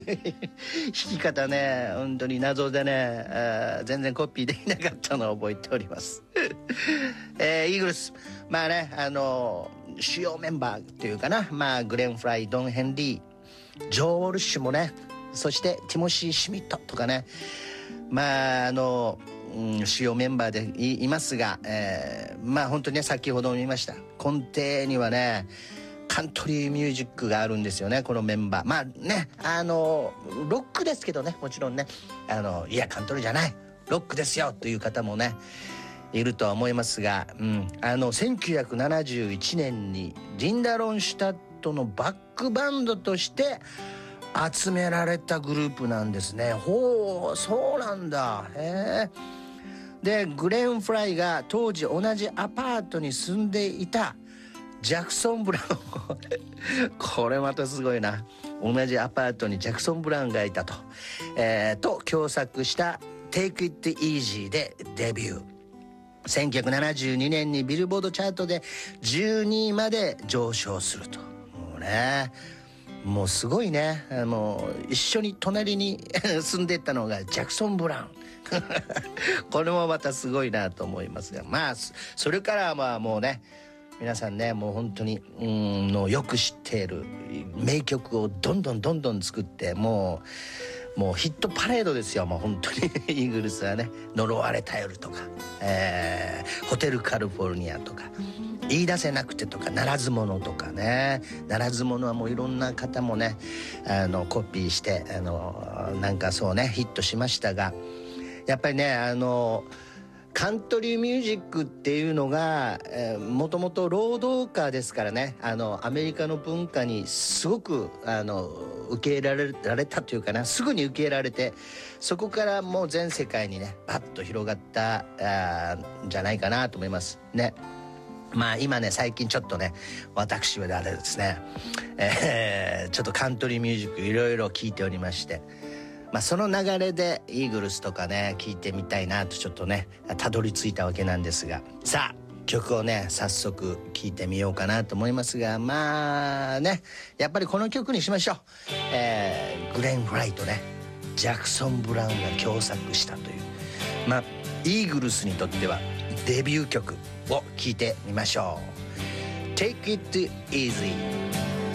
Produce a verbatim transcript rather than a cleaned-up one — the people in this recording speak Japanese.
弾き方ね本当に謎でね、あ全然コピーできなかったのを覚えております、えー、イーグルスまあねあの主要メンバーっていうかな、まあグレン・フライ、ドン・ヘンリー、ジョー・ウォルシュもね、そしてティモシー・シュミットとかね、まああの、うん、主要メンバーで い, いますが、えー、まあ本当にね先ほども言いました根底にはねカントリーミュージックがあるんですよね、このメンバー。まあねあのロックですけどね、もちろんねあのいやカントリーじゃないロックですよという方もねいるとは思いますが、うん、あのせんきゅうひゃくななじゅういちねんにリンダ・ロンシュタットのバックバンドとして集められたグループなんですね。ほうそうなんだ。へえ。でグレン・フライが当時同じアパートに住んでいたジャクソン・ブラウンこれまたすごいな、同じアパートにジャクソン・ブラウンがいたと、えー、と共作した「Take It Easy」でデビュー。せんきゅうひゃくななじゅうにねんにビルボードチャートでじゅうにいまで上昇すると。もうねもうすごいね、もう一緒に隣に住んでたのがジャクソン・ブラウンこれもまたすごいなと思いますが、まあそれからはまあもうね皆さんねもう本当にうんのよく知っている名曲をどんどんどんどん作って、もうもうヒットパレードですよ、もう本当にイーグルスはね。呪われた夜とか、えー、ホテルカリフォルニアとか、言い出せなくてとか、ならず者とかね。ならず者はもういろんな方もねあのコピーしてあのなんかそうねヒットしましたが、やっぱりねあのカントリーミュージックっていうのが、えー、もともと労働歌ですからね、あのアメリカの文化にすごくあの受け入れられ、られたというかな、すぐに受け入れられて、そこからもう全世界にねバッと広がったあんじゃないかなと思いますね。まあ今ね最近ちょっとね私はあれですね、えー、ちょっとカントリーミュージックいろいろ聞いておりまして、まあ、その流れでイーグルスとかね聞いてみたいなとちょっとねたどり着いたわけなんですが、さあ曲をね早速聴いてみようかなと思いますが、まあねやっぱりこの曲にしましょう、えー、グレン・フライとねジャクソン・ブラウンが共作したという、まあイーグルスにとってはデビュー曲を聴いてみましょう。 Take It Easy